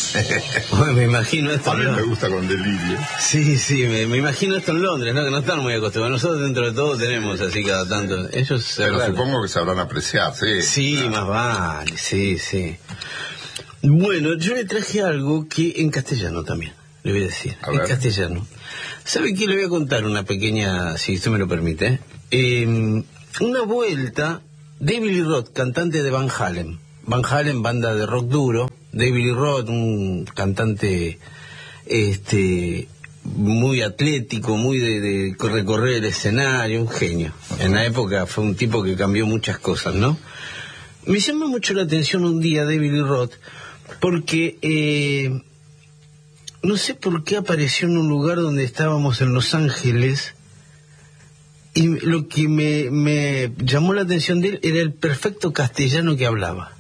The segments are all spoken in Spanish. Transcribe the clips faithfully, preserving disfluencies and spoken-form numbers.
Bueno, me imagino esto. A mí ¿no? me gusta con delirio. Sí, sí, me, me imagino esto en Londres, ¿no? Que no están muy acostumbrados. Nosotros dentro de todo tenemos así cada tanto. Ellos se Pero agarran. supongo que sabrán apreciar, sí. Sí, Claro. más vale, sí, sí. Bueno, yo le traje algo que en castellano también, le voy a decir. A en ver. castellano. ¿Sabe qué? Le voy a contar una pequeña, si usted me lo permite. Eh, una vuelta, David Lee Roth, cantante de Van Halen. Van Halen, banda de rock duro. David Lee Roth, un cantante este muy atlético, muy de, de recorrer el escenario, un genio. Uh-huh. En la época fue un tipo que cambió muchas cosas, ¿no? Me llama mucho la atención un día David Lee Roth, porque eh, no sé por qué apareció en un lugar donde estábamos en Los Ángeles, y lo que me, me llamó la atención de él era el perfecto castellano que hablaba.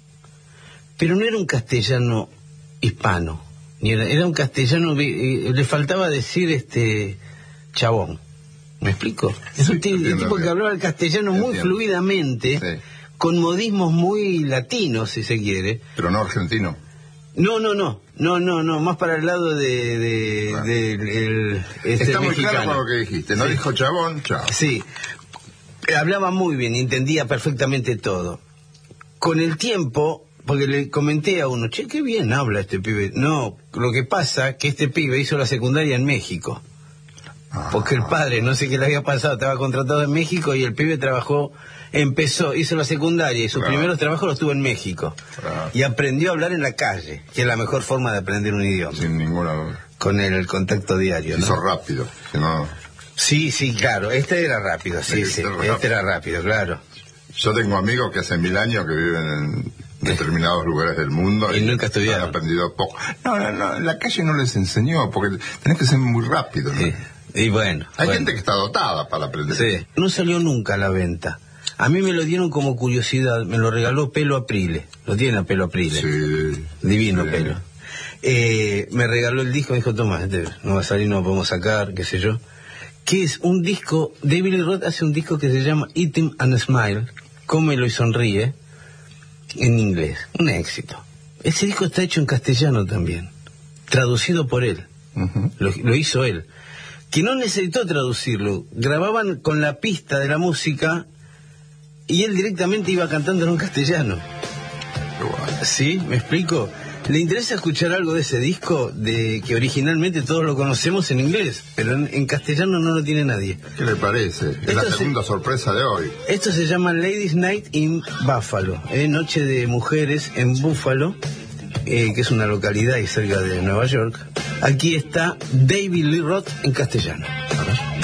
Pero no era un castellano hispano, ni era, era un castellano, eh, le faltaba decir este chabón. ¿Me explico? Es un, Sí, un tipo que hablaba el castellano muy entiendo. fluidamente, sí, con modismos muy latinos, si se quiere. Pero no argentino. No, no, no, no, no, no, más para el lado de, de, claro. de el, este Está muy mexicano. claro con lo que dijiste, no sí. Dijo chabón, chao. Sí, hablaba muy bien, entendía perfectamente todo. Con el tiempo, porque le comenté a uno, che, qué bien habla este pibe. No, lo que pasa que este pibe hizo la secundaria en México. Ah. Porque el padre, no sé qué le había pasado, estaba contratado en México y el pibe trabajó, empezó, hizo la secundaria y sus claro. primeros trabajos los tuvo en México. Claro. Y aprendió a hablar en la calle, que es la mejor forma de aprender un idioma. Sin ninguna duda. Con el, el contacto diario, ¿no? Hizo rápido, si no... Sí, sí, claro, este era rápido, sí, este, sí, rápido. este era rápido, claro. Yo tengo amigos que hace mil años que viven en determinados lugares del mundo y, y nunca estudiaron. Han aprendido poco. No, no, no, en la calle no les enseñó, porque tenés que ser muy rápido, ¿no? Sí. Y bueno. Hay bueno. gente que está dotada para aprender. Sí. No salió nunca a la venta. A mí me lo dieron como curiosidad, me lo regaló Pelo Aprile. Lo tiene a Pelo Aprile. Sí. Divino sí. Pelo. Eh, me regaló el disco, me dijo, toma, este no va a salir, no lo podemos sacar, qué sé yo. Que es un disco, David Lee Roth hace un disco que se llama Eat 'em and Smile, Cómelo y sonríe, en inglés. Un éxito. Ese disco está hecho en castellano también, traducido por él. Uh-huh. Lo, lo hizo él. Que no necesitó traducirlo, grababan con la pista de la música y él directamente iba cantando en castellano. Wow. ¿Sí? ¿Me explico? ¿Le interesa escuchar algo de ese disco de que originalmente todos lo conocemos en inglés, pero en, en castellano no lo tiene nadie? ¿Qué le parece? Es esto la segunda se, sorpresa de hoy. Esto se llama Ladies Night in Buffalo, ¿eh? Noche de mujeres en Buffalo, eh, que es una localidad y cerca de Nueva York. Aquí está David Lee Roth en castellano.